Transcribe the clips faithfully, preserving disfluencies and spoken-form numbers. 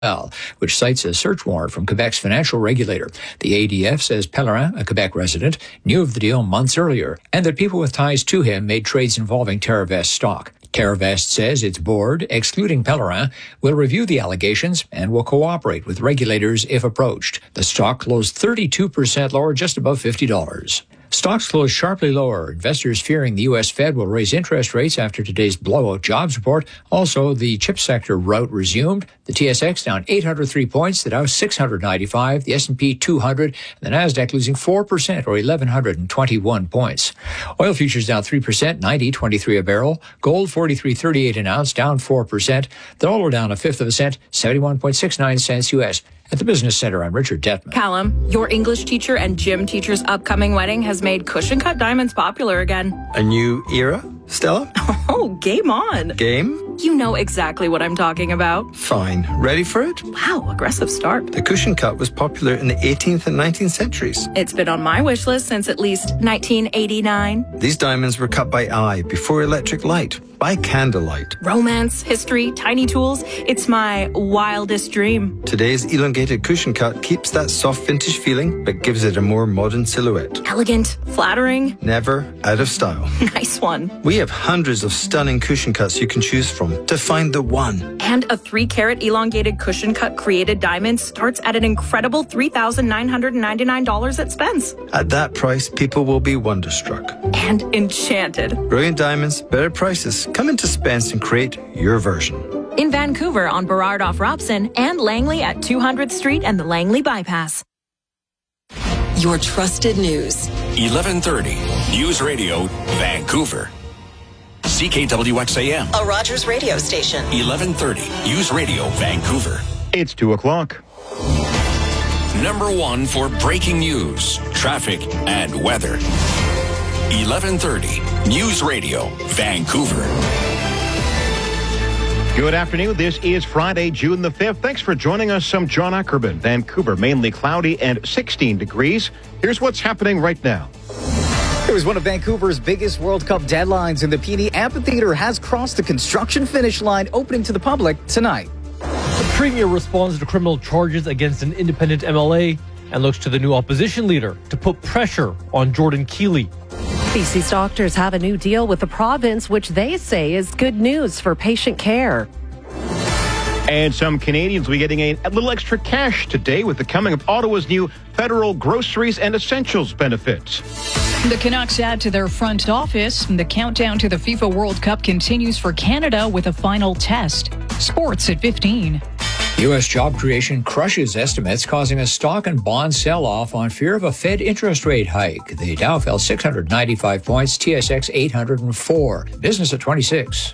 which cites a search warrant from Quebec's financial regulator. The A D F says Pellerin, a Quebec resident, knew of the deal months earlier, and that people with ties to him made trades involving TerraVest stock. TerraVest says its board, excluding Pellerin, will review the allegations and will cooperate with regulators if approached. The stock closed thirty-two percent lower, just above fifty dollars. Stocks closed sharply lower. Investors fearing the U S Fed will raise interest rates after today's blowout jobs report. Also, the chip sector rout resumed. The T S X down eight hundred three points, the Dow six hundred ninety-five, the S and P two hundred, and the Nasdaq losing four percent or eleven twenty-one points. Oil futures down three percent, ninety twenty-three a barrel. Gold forty-three thirty-eight an ounce, down four percent. The dollar down a fifth of a cent, seventy-one point six nine cents U S. At the Business Center, I'm Richard Detman. Callum, your English teacher and gym teacher's upcoming wedding has made cushion-cut diamonds popular again. A new era, Stella? Oh, game on. Game? You know exactly what I'm talking about. Fine. Ready for it? Wow, aggressive start. The cushion cut was popular in the eighteenth and nineteenth centuries. It's been on my wish list since at least nineteen eighty-nine. These diamonds were cut by eye before electric light, by candlelight. Romance, history, tiny tools. It's my wildest dream. Today's elongated cushion cut keeps that soft vintage feeling, but gives it a more modern silhouette. Elegant, flattering. Never out of style. Nice one. We have hundreds of stunning cushion cuts you can choose from to find the one. And a three-carat elongated cushion cut created diamond starts at an incredible three thousand nine hundred ninety-nine dollars at Spence. At that price, people will be wonderstruck. And enchanted. Brilliant diamonds, better prices. Come into Spence and create your version. In Vancouver on Burrard off Robson and Langley at two hundredth Street and the Langley Bypass. Your trusted news. eleven thirty News Radio, Vancouver. C K W X A M. A Rogers radio station. eleven thirty News Radio, Vancouver. It's two o'clock. Number one for breaking news, traffic, and weather. eleven thirty News Radio, Vancouver. Good afternoon. This is Friday, June the fifth. Thanks for joining us. I'm John Ackerman. Vancouver, mainly cloudy and sixteen degrees. Here's what's happening right now. It was one of Vancouver's biggest World Cup deadlines, and the P D Amphitheatre has crossed the construction finish line, opening to the public tonight. The Premier responds to criminal charges against an independent M L A and looks to the new opposition leader to put pressure on Jordan Keeley. B C's doctors have a new deal with the province, which they say is good news for patient care. And some Canadians will be getting a, a little extra cash today with the coming of Ottawa's new federal groceries and essentials benefits. The Canucks add to their front office. The countdown to the FIFA World Cup continues for Canada with a final test. Sports at fifteen. U S job creation crushes estimates, causing a stock and bond sell-off on fear of a Fed interest rate hike. The Dow fell six hundred ninety-five points, T S X eight hundred four. Business at twenty-six.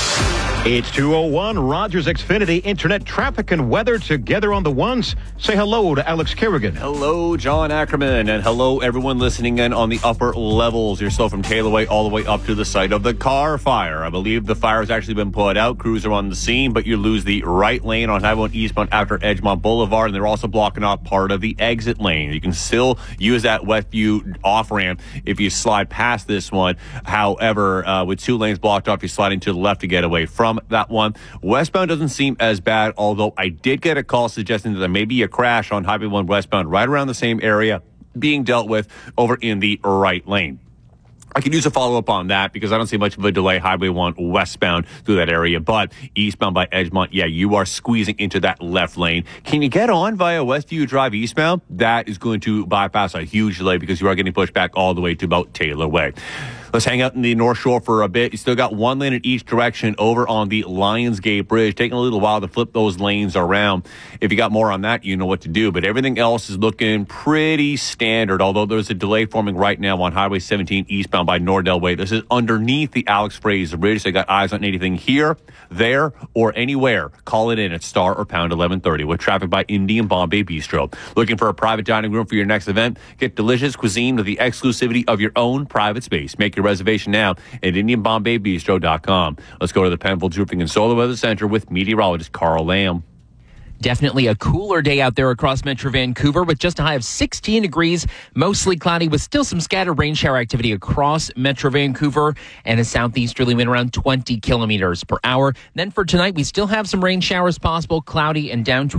It's two oh one, Rogers Xfinity, internet traffic and weather together on the ones. Say hello to Alex Kerrigan. Hello, John Ackerman, and hello, everyone listening in on the upper levels. You're still from Taylor Way all the way up to the site of the car fire. I believe the fire has actually been put out. Crews are on the scene, but you lose the right lane on Highway one eastbound after Edgemont Boulevard, and they're also blocking off part of the exit lane. You can still use that Westview off-ramp if you slide past this one. However, uh, with two lanes blocked off, you're sliding to the left to get away from that one. Westbound doesn't seem as bad, although I did get a call suggesting that there may be a crash on Highway one westbound right around the same area being dealt with over in the right lane. I could use a follow-up on that because I don't see much of a delay Highway one westbound through that area. But eastbound by Edgemont, yeah, you are squeezing into that left lane. Can you get on via Westview Drive eastbound? That is going to bypass a huge delay because you are getting pushed back all the way to about Taylor Way. Let's hang out in the North Shore for a bit. You still got one lane in each direction over on the Lionsgate Bridge. Taking a little while to flip those lanes around. If you got more on that, you know what to do. But everything else is looking pretty standard, although there's a delay forming right now on Highway seventeen eastbound by Nordell Way. This is underneath the Alex Fraser Bridge. So you got eyes on anything here, there, or anywhere. Call it in at star or pound eleven thirty with traffic by Indian Bombay Bistro. Looking for a private dining room for your next event? Get delicious cuisine with the exclusivity of your own private space. Make your reservation now at indian bombay bistro dot com. Let's go to the Penfolds Roofing and Solar Weather Center with meteorologist Carl Lamb. Definitely a cooler day out there across Metro Vancouver with just a high of sixteen degrees, mostly cloudy with still some scattered rain shower activity across Metro Vancouver and a southeasterly wind around twenty kilometers per hour. Then for tonight, we still have some rain showers possible, cloudy and down to